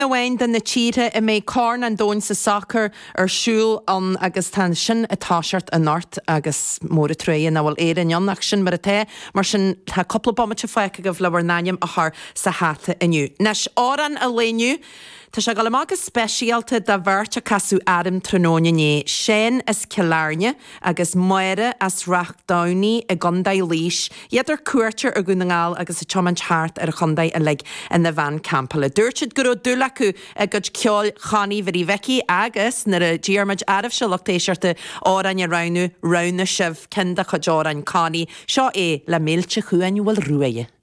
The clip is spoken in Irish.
Bhain den na tíre I mé corn an dóin sa soccer siúl an agus tan sin atáseart a nart agus mór a tréin na bhfuil éan annach sin mar a té mar sin tá coppla bommate feice go bhlabhar naim a th sa háta iniu. Nes áran a léniu Tá se gal agus speisialta da bhirte casú Adam Trónaí sin is Killarne agus muire as Rathdowney a Gunday Leash iadidir cuairtear a gúnaáil agus a Choman Chart ar a chundaid a lig in na Van Campala. Dúirtead go dúla acu a go ceol chaní bhí veici agus nar a ddíarmaid armh se lochtéisiirta árain a rana sibh cinda chu deárain cání seo le méilte chuain bhfuil ruaige.